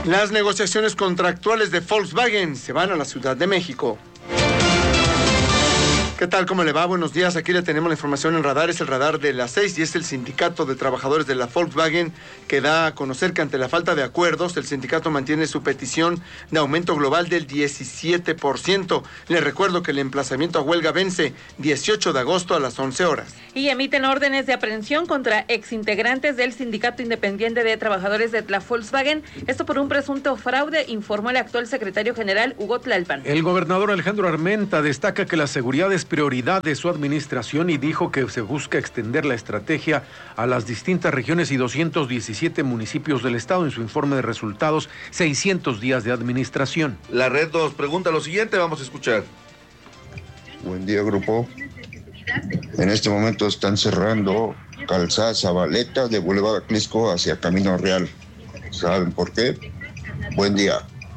Las negociaciones contractuales de Volkswagen se van a la Ciudad de México. ¿Qué tal? ¿Cómo le va? Buenos días. Aquí le tenemos la información en radar. Es el radar de las 6 y es el sindicato de trabajadores de la Volkswagen que da a conocer que ante la falta de acuerdos, el sindicato mantiene su petición de aumento global del 17%. Le recuerdo que el emplazamiento a huelga vence 18 de agosto a las 11 horas. Y emiten órdenes de aprehensión contra exintegrantes del Sindicato Independiente de Trabajadores de la Volkswagen. Esto por un presunto fraude, informó el actual secretario general Hugo Tlalpan. El gobernador Alejandro Armenta destaca que la seguridad es prioridad de su administración y dijo que se busca extender la estrategia a las distintas regiones y 217 municipios del estado. En su informe de resultados, 600 días de administración. La red nos pregunta lo siguiente, vamos a escuchar. Buen día, grupo. En este momento están cerrando Calzada Zabaleta de Boulevard Atlisco hacia Camino Real. ¿Saben por qué? Buen día.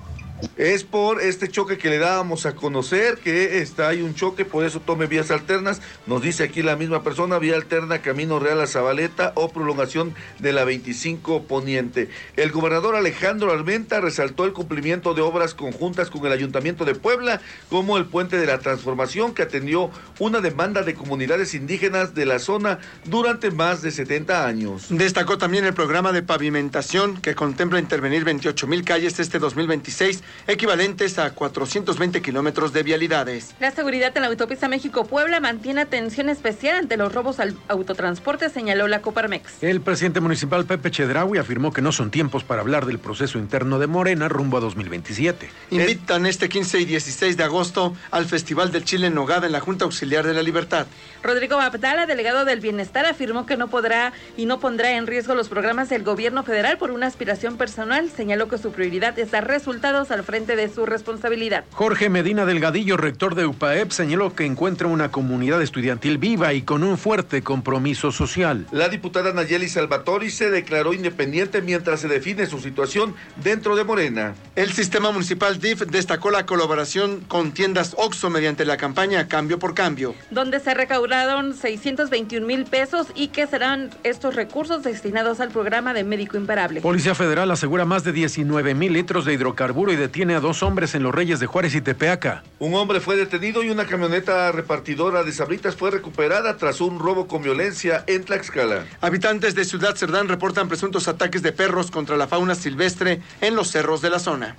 Es por este choque que le dábamos a conocer, que hay un choque, por eso tome vías alternas. Nos dice aquí la misma persona, vía alterna Camino Real a Zabaleta o prolongación de la 25 Poniente. El gobernador Alejandro Armenta resaltó el cumplimiento de obras conjuntas con el Ayuntamiento de Puebla, como el Puente de la Transformación, que atendió una demanda de comunidades indígenas de la zona durante más de 70 años. Destacó también el programa de pavimentación, que contempla intervenir 28,000 calles este 2026, equivalentes a 420 kilómetros de vialidades. La seguridad en la autopista México-Puebla mantiene atención especial ante los robos al autotransporte, señaló la Coparmex. El presidente municipal Pepe Chedraui afirmó que no son tiempos para hablar del proceso interno de Morena rumbo a 2027. Invitan este 15 y 16 de agosto al Festival del Chile en Nogada en la Junta Auxiliar de la Libertad. Rodrigo Abdala, delegado del Bienestar, afirmó que no podrá y no pondrá en riesgo los programas del gobierno federal por una aspiración personal. Señaló que su prioridad es dar resultados al frente de su responsabilidad. Jorge Medina Delgadillo, rector de UPAEP, señaló que encuentra una comunidad estudiantil viva y con un fuerte compromiso social. La diputada Nayeli Salvatori se declaró independiente mientras se define su situación dentro de Morena. El sistema municipal DIF destacó la colaboración con tiendas OXXO mediante la campaña Cambio por Cambio, donde se recaudaron 621,000 pesos y que serán estos recursos destinados al programa de Médico Imparable. Policía Federal asegura más de 19,000 litros de hidrocarburo y detiene a 2 hombres en Los Reyes de Juárez y Tepeaca. Un hombre fue detenido y una camioneta repartidora de Sabritas fue recuperada tras un robo con violencia en Tlaxcala. Habitantes de Ciudad Cerdán reportan presuntos ataques de perros contra la fauna silvestre en los cerros de la zona.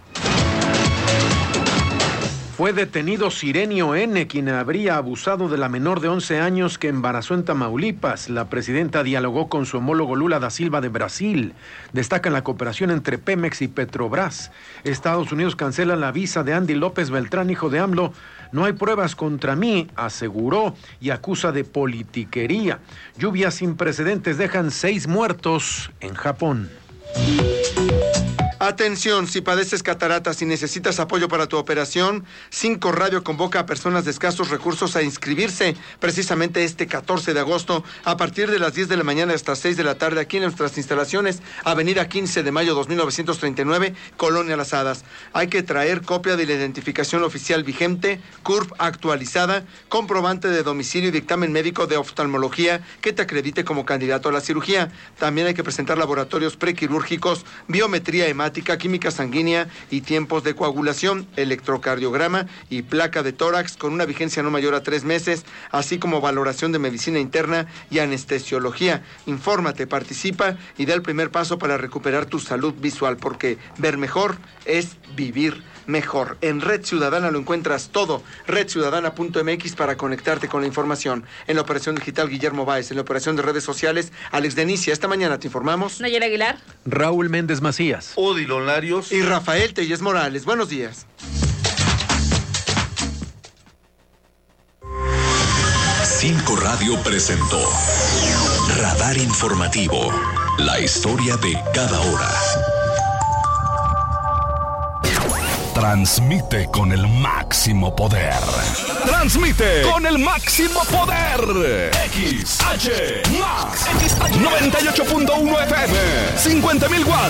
Fue detenido Sirenio N., quien habría abusado de la menor de 11 años que embarazó en Tamaulipas. La presidenta dialogó con su homólogo Lula da Silva de Brasil. Destacan la cooperación entre Pemex y Petrobras. Estados Unidos cancela la visa de Andy López Beltrán, hijo de AMLO. No hay pruebas contra mí, aseguró, y acusa de politiquería. Lluvias sin precedentes dejan 6 muertos en Japón. Atención, si padeces cataratas y necesitas apoyo para tu operación, 5 Radio convoca a personas de escasos recursos a inscribirse precisamente este 14 de agosto a partir de las 10 de la mañana hasta 6 de la tarde aquí en nuestras instalaciones, Avenida 15 de Mayo 2939, Colonia Las Hadas. Hay que traer copia de la identificación oficial vigente, CURP actualizada, comprobante de domicilio y dictamen médico de oftalmología que te acredite como candidato a la cirugía. También hay que presentar laboratorios prequirúrgicos, biometría hemática, química sanguínea y tiempos de coagulación, electrocardiograma y placa de tórax con una vigencia no mayor a 3 meses, así como valoración de medicina interna y anestesiología. Infórmate, participa y da el primer paso para recuperar tu salud visual, porque ver mejor es vivir mejor. En Red Ciudadana lo encuentras todo. redciudadana.mx para conectarte con la información. En la operación digital, Guillermo Báez. En la operación de redes sociales, Alex Denicia. Esta mañana te informamos. Nayera Aguilar, Raúl Méndez Macías, Odilon Larios y Rafael Telles Morales. Buenos días. 5 Radio presentó Radar Informativo. La historia de cada hora. Transmite con el máximo poder. Transmite con el máximo poder. XH Max 98.1 FM. 50,000 watts.